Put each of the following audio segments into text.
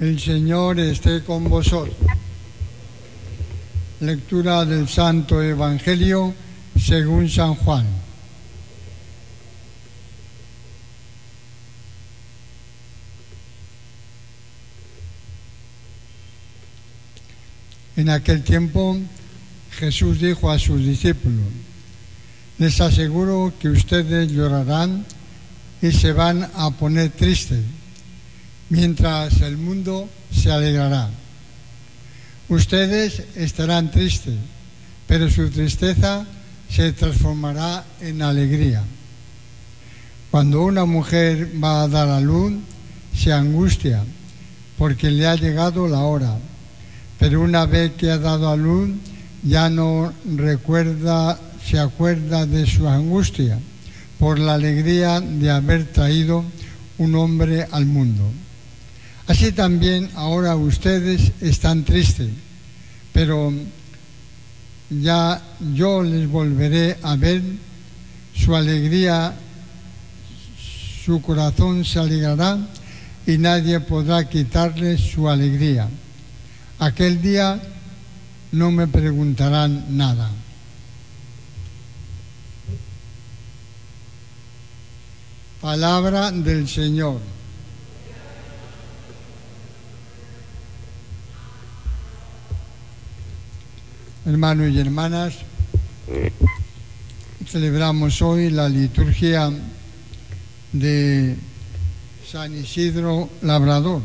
El Señor esté con vosotros. Lectura del Santo Evangelio según San Juan. En aquel tiempo Jesús dijo a sus discípulos: les aseguro que ustedes llorarán y se van a poner tristes, mientras el mundo se alegrará. Ustedes estarán tristes, pero su tristeza se transformará en alegría. Cuando una mujer va a dar a luz, se angustia, porque le ha llegado la hora. Pero una vez que ha dado a luz, ya no se acuerda de su angustia, por la alegría de haber traído un hombre al mundo. Así también ahora ustedes están tristes, pero ya yo les volveré a ver, su alegría, su corazón se alegrará y nadie podrá quitarles su alegría. Aquel día no me preguntarán nada. Palabra del Señor. Hermanos y hermanas, celebramos hoy la liturgia de San Isidro Labrador,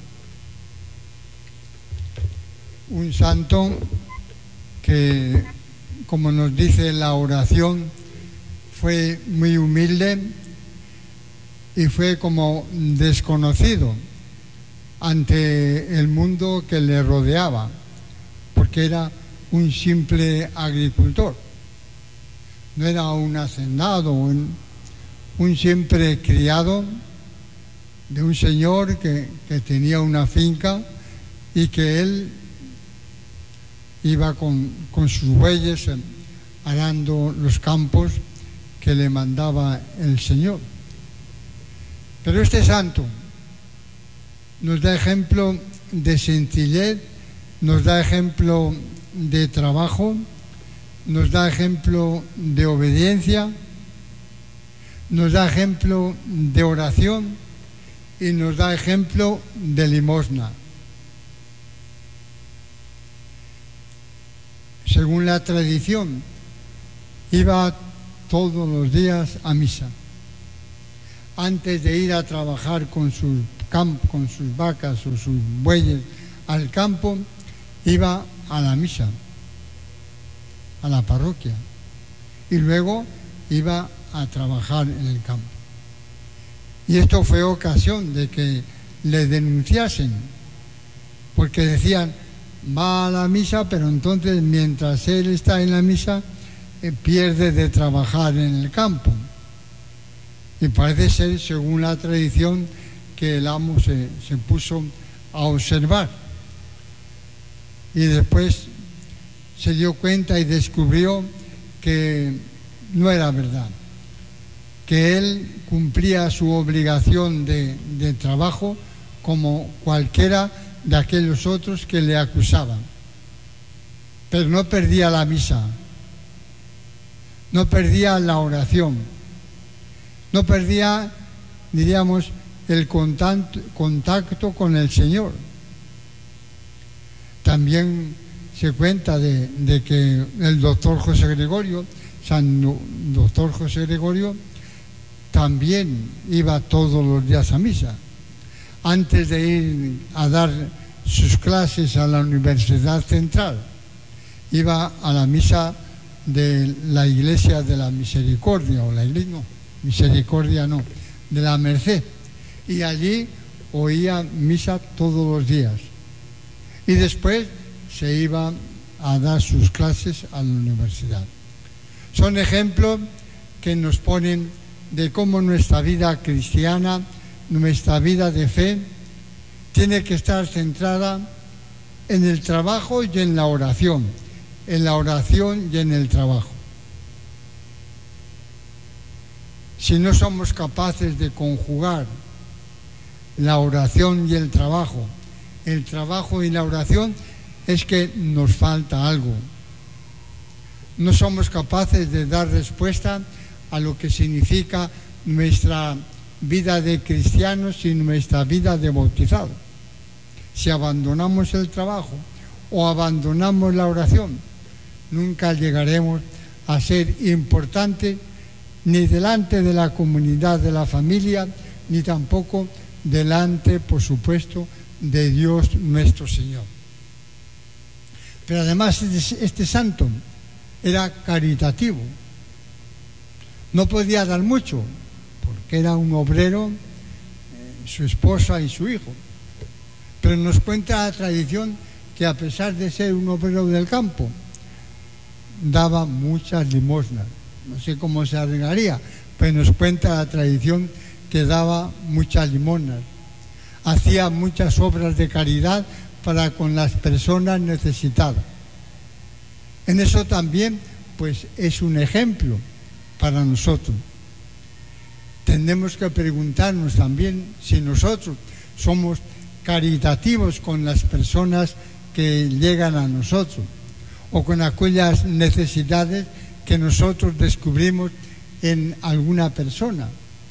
un santo que, como nos dice la oración, fue muy humilde y fue como desconocido ante el mundo que le rodeaba, porque era un simple agricultor, no era un hacendado, un simple criado de un señor que tenía una finca y que él iba con sus bueyes arando los campos que le mandaba el Señor. Pero este santo nos da ejemplo de sencillez, nos da ejemplo de trabajo, nos da ejemplo de obediencia, nos da ejemplo de oración y nos da ejemplo de limosna. Según la tradición, iba todos los días a misa. Antes de ir a trabajar con sus vacas o sus bueyes al campo, iba a la misa, a la parroquia, y luego iba a trabajar en el campo. Y esto fue ocasión de que le denunciasen, porque decían: va a la misa, pero entonces mientras él está en la misa pierde de trabajar en el campo. Y parece ser, según la tradición, que el amo se puso a observar y después se dio cuenta y descubrió que no era verdad, que él cumplía su obligación de trabajo como cualquiera de aquellos otros que le acusaban, pero no perdía la misa, no perdía la oración, no perdía, diríamos, el contacto con el Señor. También se cuenta de que el doctor José Gregorio, San Doctor José Gregorio, también iba todos los días a misa. Antes de ir a dar sus clases a la Universidad Central, iba a la misa de la Iglesia de la Misericordia, o la Iglesia, no, Misericordia no, de la Merced, y allí oía misa todos los días. Y después se iba a dar sus clases a la universidad. Son ejemplos que nos ponen de cómo nuestra vida cristiana, nuestra vida de fe, tiene que estar centrada en el trabajo y en la oración y en el trabajo. Si no somos capaces de conjugar la oración y el trabajo el trabajo y la oración es que nos falta algo. No somos capaces de dar respuesta a lo que significa nuestra vida de cristianos y nuestra vida de bautizados. Si abandonamos el trabajo o abandonamos la oración, nunca llegaremos a ser importantes ni delante de la comunidad de la familia, ni tampoco delante, por supuesto, de Dios nuestro Señor. Pero además este santo era caritativo. No podía dar mucho, porque era un obrero, su esposa y su hijo. Pero nos cuenta la tradición que a pesar de ser un obrero del campo, daba muchas limosnas. No sé cómo se arreglaría, pero nos cuenta la tradición que daba muchas limosnas. Hacía muchas obras de caridad para con las personas necesitadas. En eso también, pues, es un ejemplo para nosotros. Tenemos que preguntarnos también si nosotros somos caritativos con las personas que llegan a nosotros o con aquellas necesidades que nosotros descubrimos en alguna persona.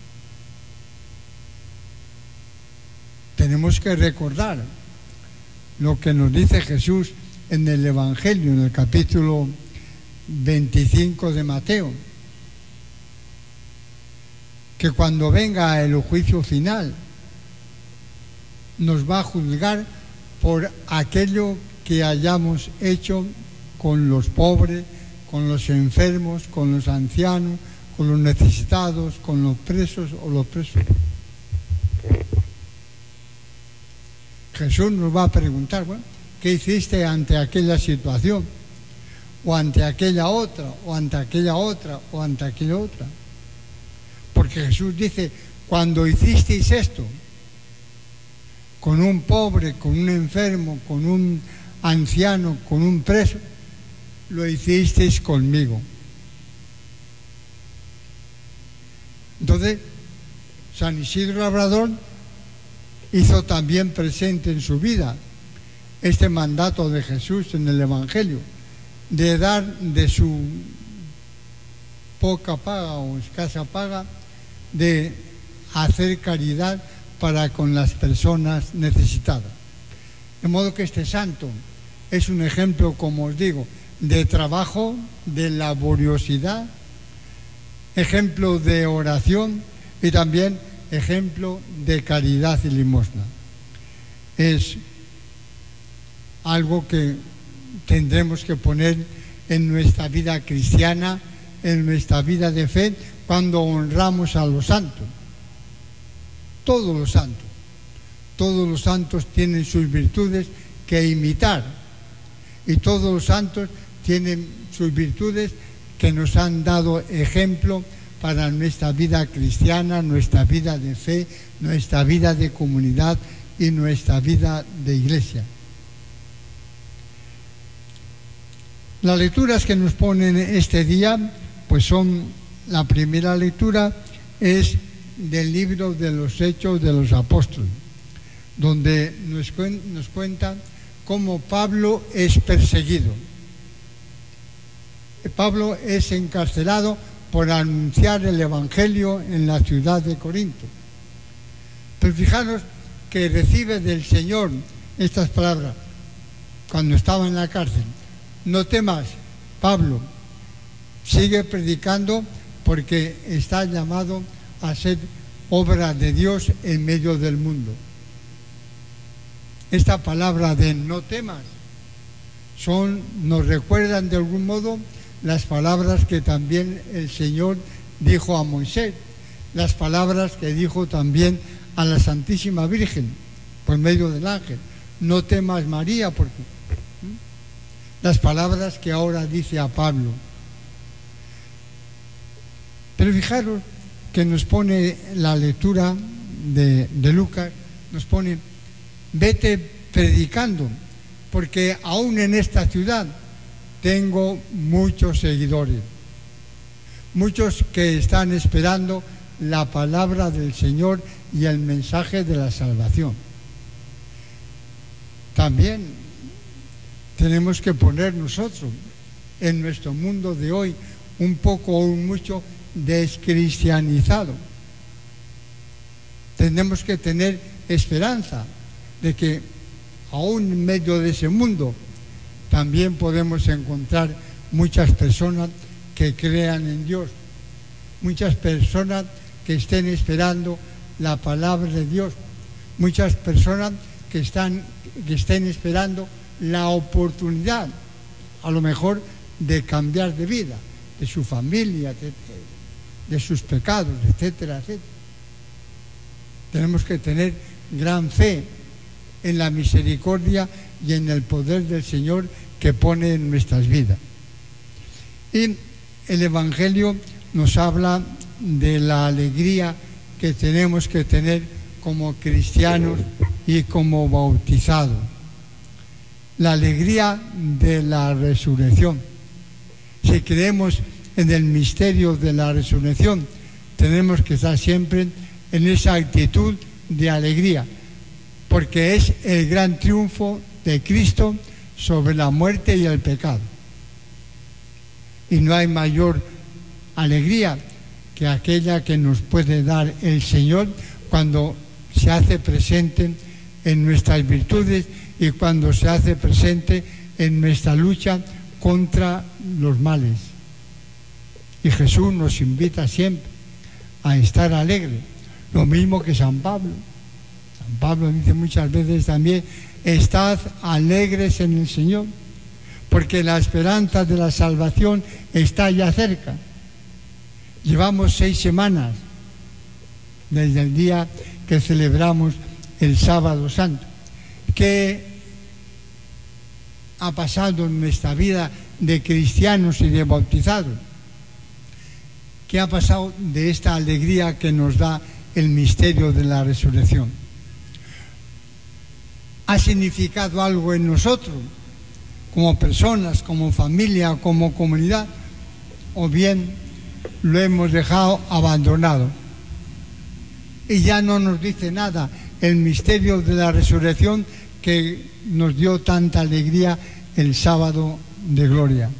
Tenemos que recordar lo que nos dice Jesús en el Evangelio, en el capítulo 25 de Mateo, que cuando venga el juicio final nos va a juzgar por aquello que hayamos hecho con los pobres, con los enfermos, con los ancianos, con los necesitados, con los presos o los presos. Jesús nos va a preguntar, bueno, ¿qué hiciste ante aquella situación? O ante aquella otra, o ante aquella otra, o ante aquella otra. Porque Jesús dice, cuando hicisteis esto, con un pobre, con un enfermo, con un anciano, con un preso, lo hicisteis conmigo. Entonces, San Isidro Labrador hizo también presente en su vida este mandato de Jesús en el Evangelio, de dar de su poca paga o escasa paga, de hacer caridad para con las personas necesitadas. De modo que este santo es un ejemplo, como os digo, de trabajo, de laboriosidad, ejemplo de oración y también ejemplo de caridad y limosna. Es algo que tendremos que poner en nuestra vida cristiana, en nuestra vida de fe, cuando honramos a los santos. Todos los santos tienen sus virtudes que imitar, y todos los santos tienen sus virtudes que nos han dado ejemplo para nuestra vida cristiana, nuestra vida de fe, nuestra vida de comunidad y nuestra vida de iglesia. Las lecturas que nos ponen este día, pues son, la primera lectura es del libro de los Hechos de los Apóstoles, donde nos cuenta cómo Pablo es perseguido. Pablo es encarcelado por anunciar el Evangelio en la ciudad de Corinto. Pero fijaros que recibe del Señor estas palabras cuando estaba en la cárcel: no temas, Pablo, sigue predicando, porque está llamado a ser obra de Dios en medio del mundo. Esta palabra de no temas nos recuerdan de algún modo las palabras que también el Señor dijo a Moisés, las palabras que dijo también a la Santísima Virgen por medio del ángel: no temas, María, porque las palabras que ahora dice a Pablo. Pero fijaros que nos pone la lectura de Lucas, nos pone: vete predicando, porque aún en esta ciudad tengo muchos seguidores, muchos que están esperando la palabra del Señor y el mensaje de la salvación. también tenemos que poner nosotros en nuestro mundo de hoy un poco o mucho descristianizado. Tenemos que tener esperanza de que aún en medio de ese mundo también podemos encontrar muchas personas que crean en Dios, muchas personas que estén esperando la palabra de Dios, muchas personas que estén esperando la oportunidad, a lo mejor, de cambiar de vida, de su familia, de sus pecados, etcétera, etcétera. Tenemos que tener gran fe en la misericordia y en el poder del Señor que pone en nuestras vidas. Y el Evangelio nos habla de la alegría que tenemos que tener como cristianos y como bautizados. La alegría de la resurrección. Si creemos en el misterio de la resurrección, tenemos que estar siempre en esa actitud de alegría, porque es el gran triunfo de Cristo sobre la muerte y el pecado. Y no hay mayor alegría que aquella que nos puede dar el Señor cuando se hace presente en nuestras virtudes y cuando se hace presente en nuestra lucha contra los males. Y Jesús nos invita siempre a estar alegres, lo mismo que San Pablo. San Pablo dice muchas veces también: estad alegres en el Señor, porque la esperanza de la salvación está ya cerca. Llevamos 6 semanas desde el día que celebramos el Sábado Santo. ¿Qué ha pasado en nuestra vida de cristianos y de bautizados? ¿Qué ha pasado de esta alegría que nos da el misterio de la resurrección? ¿Ha significado algo en nosotros, como personas, como familia, como comunidad? ¿O bien lo hemos dejado abandonado? Y ya no nos dice nada el misterio de la resurrección que nos dio tanta alegría el sábado de gloria.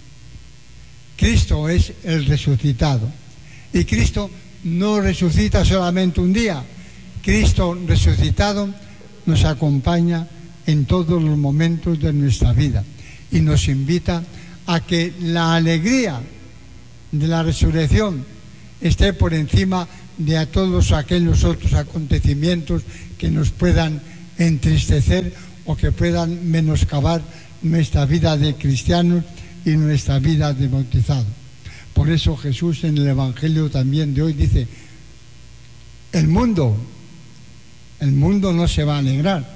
Cristo es el resucitado. Y Cristo no resucita solamente un día. Cristo resucitado nos acompaña en todos los momentos de nuestra vida y nos invita a que la alegría de la resurrección esté por encima de a todos aquellos otros acontecimientos que nos puedan entristecer o que puedan menoscabar nuestra vida de cristianos y nuestra vida de bautizados. Por eso Jesús en el Evangelio también de hoy dice: el mundo no se va a alegrar.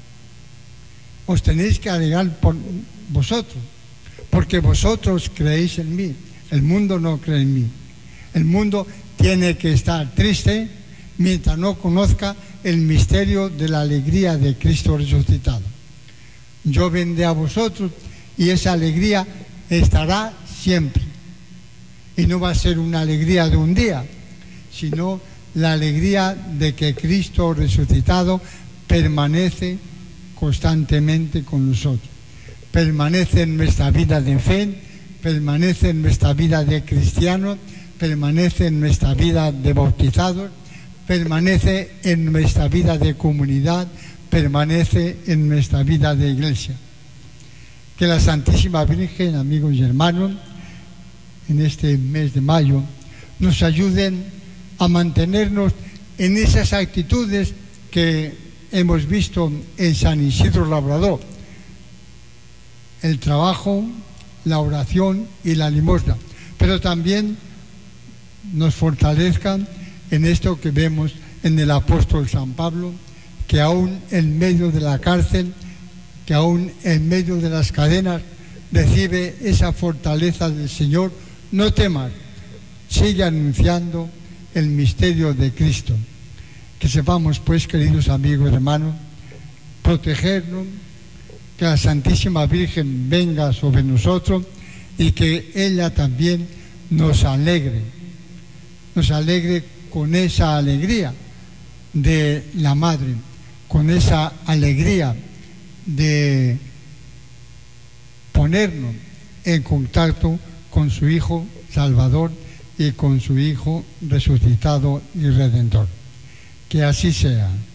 Os tenéis que alegrar por vosotros, porque vosotros creéis en mí. El mundo no cree en mí. El mundo tiene que estar triste mientras no conozca el misterio de la alegría de Cristo resucitado. Yo vendré a vosotros y esa alegría estará siempre. Y no va a ser una alegría de un día, sino la alegría de que Cristo resucitado permanece constantemente con nosotros. Permanece en nuestra vida de fe, permanece en nuestra vida de cristianos, permanece en nuestra vida de bautizados, permanece en nuestra vida de comunidad, permanece en nuestra vida de iglesia. Que la Santísima Virgen, amigos y hermanos, en este mes de mayo, nos ayuden a mantenernos en esas actitudes que hemos visto en San Isidro Labrador: el trabajo, la oración y la limosna, pero también nos fortalezcan en esto que vemos en el apóstol San Pablo, que aún en medio de la cárcel, que aún en medio de las cadenas, recibe esa fortaleza del Señor. No temas, sigue anunciando el misterio de Cristo. Que sepamos, pues, queridos amigos y hermanos, protegernos, que la Santísima Virgen venga sobre nosotros y que ella también nos alegre con esa alegría de la Madre, con esa alegría de ponernos en contacto con su Hijo Salvador y con su Hijo resucitado y Redentor. Que así sea.